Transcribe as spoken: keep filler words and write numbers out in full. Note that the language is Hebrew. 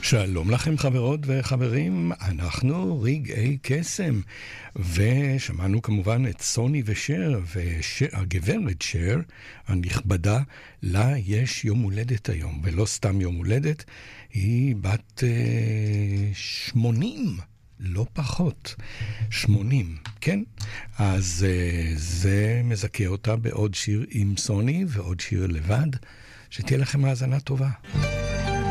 שלום לכם חברות וחברים, אנחנו רגעי קסם, ושמענו כמובן את סוני ושר, והגברת שר הנכבדה, לה יש יום הולדת היום, ולא סתם יום הולדת, היא בת אה, שמונים, לא פחות, שמונים, כן? אז אה, זה מזכה אותה בעוד שיר עם סוני ועוד שיר לבד, שתהיה לכם האזנה טובה.